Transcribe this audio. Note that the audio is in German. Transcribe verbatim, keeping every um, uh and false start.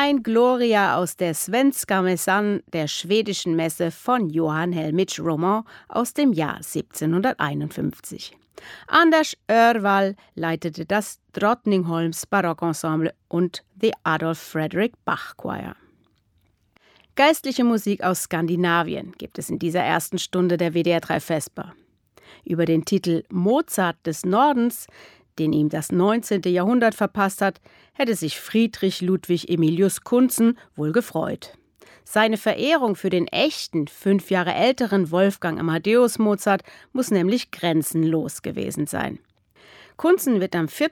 Ein Gloria aus der Svenska Mässan, der schwedischen Messe von Johann Hellmich Roman aus dem Jahr siebzehnhunderteinundfünfzig. Anders Örval leitete das Drottningholms Barockensemble und The Adolf Frederick Bach Choir. Geistliche Musik aus Skandinavien gibt es in dieser ersten Stunde der W D R drei Vesper. Über den Titel Mozart des Nordens, den ihm das neunzehnte. Jahrhundert verpasst hat, hätte sich Friedrich Ludwig Emilius Kuntzen wohl gefreut. Seine Verehrung für den echten, fünf Jahre älteren Wolfgang Amadeus Mozart muss nämlich grenzenlos gewesen sein. Kuntzen wird am vierten